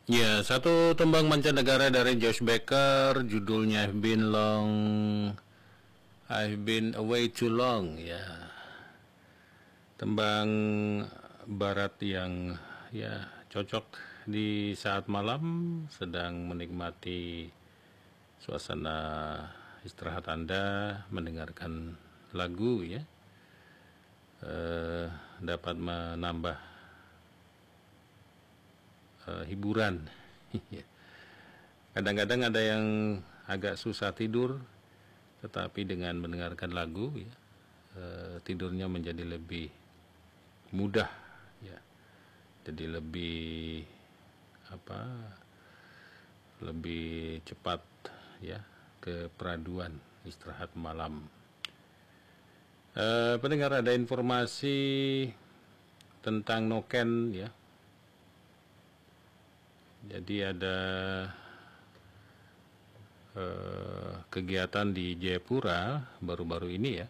Ya, satu tembang mancanegara dari Josh Becker, judulnya I've been away too long. Ya, tembang barat yang ya cocok di saat malam sedang menikmati suasana istirahat Anda, mendengarkan lagu ya, dapat menambah hiburan. Kadang-kadang ada yang agak susah tidur, tetapi dengan mendengarkan lagu ya, tidurnya menjadi lebih mudah ya. Jadi lebih apa? Lebih cepat ya ke peraduan istirahat malam. Pendengar, ada informasi tentang noken ya. Jadi ada kegiatan di Jayapura baru-baru ini ya,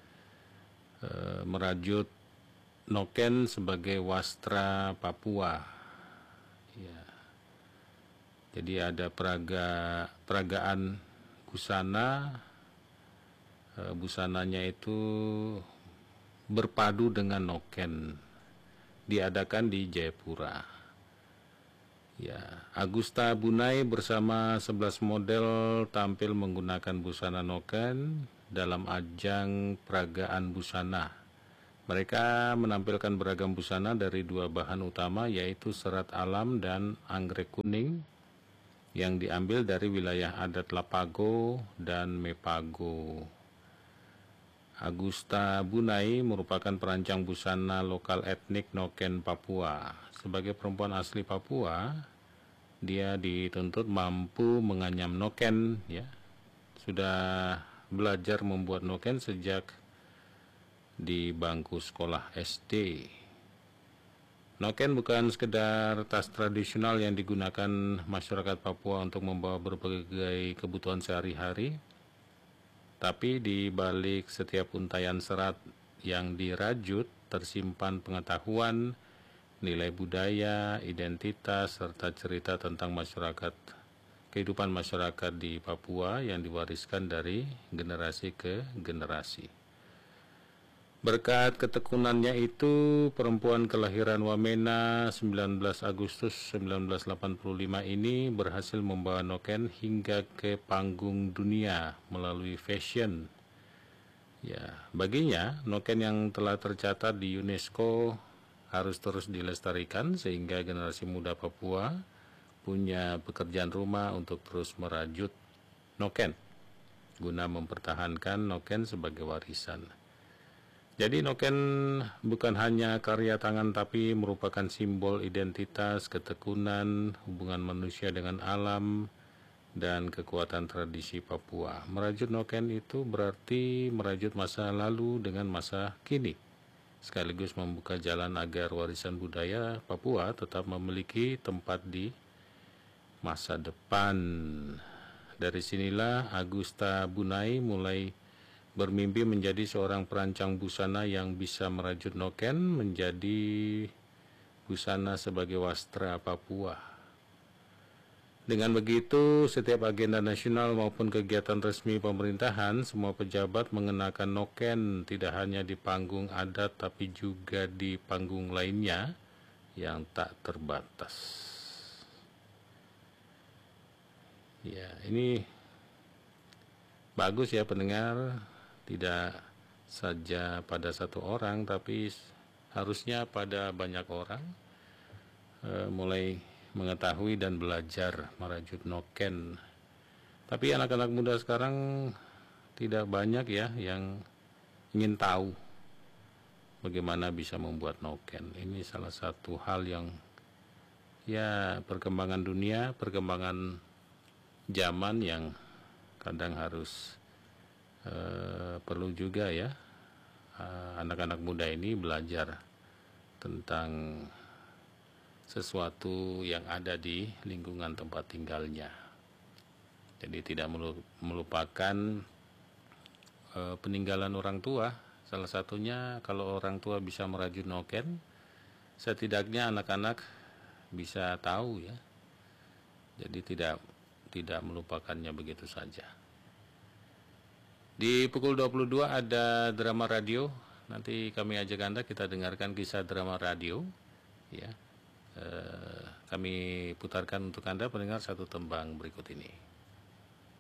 merajut noken sebagai wastra Papua. Ya. Jadi ada peragaan busana, busananya itu berpadu dengan noken, diadakan di Jayapura. Ya, Agusta Bunai bersama 11 model tampil menggunakan busana noken dalam ajang peragaan busana. Mereka menampilkan beragam busana dari dua bahan utama, yaitu serat alam dan anggrek kuning yang diambil dari wilayah adat Lapago dan Mepago. Agusta Bunai merupakan perancang busana lokal etnik Noken Papua. Sebagai perempuan asli Papua, dia dituntut mampu menganyam noken ya. Sudah belajar membuat noken sejak di bangku sekolah SD. Noken bukan sekedar tas tradisional yang digunakan masyarakat Papua untuk membawa berbagai kebutuhan sehari-hari, tapi di balik setiap untayan serat yang dirajut tersimpan pengetahuan, nilai budaya, identitas, serta cerita tentang kehidupan masyarakat di Papua yang diwariskan dari generasi ke generasi. Berkat ketekunannya itu, perempuan kelahiran Wamena 19 Agustus 1985 ini berhasil membawa noken hingga ke panggung dunia melalui fashion. Ya, baginya noken yang telah tercatat di UNESCO harus terus dilestarikan sehingga generasi muda Papua punya pekerjaan rumah untuk terus merajut noken guna mempertahankan noken sebagai warisan. Jadi noken bukan hanya karya tangan tapi merupakan simbol identitas, ketekunan, hubungan manusia dengan alam, dan kekuatan tradisi Papua. Merajut noken itu berarti merajut masa lalu dengan masa kini, sekaligus membuka jalan agar warisan budaya Papua tetap memiliki tempat di masa depan. Dari sinilah Agusta Bunai mulai bermimpi menjadi seorang perancang busana yang bisa merajut noken menjadi busana sebagai wastra Papua. Dengan begitu, setiap agenda nasional maupun kegiatan resmi pemerintahan, semua pejabat mengenakan noken tidak hanya di panggung adat tapi juga di panggung lainnya yang tak terbatas. Ya, ini bagus ya pendengar. Tidak saja pada satu orang, tapi harusnya pada banyak orang mulai mengetahui dan belajar merajut noken. Tapi anak-anak muda sekarang tidak banyak ya yang ingin tahu bagaimana bisa membuat noken. Ini salah satu hal yang ya perkembangan dunia, perkembangan zaman yang kadang harus perlu juga ya anak-anak muda ini belajar tentang sesuatu yang ada di lingkungan tempat tinggalnya. Jadi tidak melupakan peninggalan orang tua. Salah satunya kalau orang tua bisa merajut noken, setidaknya anak-anak bisa tahu ya Jadi tidak melupakannya begitu saja. Di pukul 22 ada drama radio. Nanti kami ajak Anda kita dengarkan kisah drama radio. Ya, kami putarkan untuk Anda pendengar satu tembang berikut ini.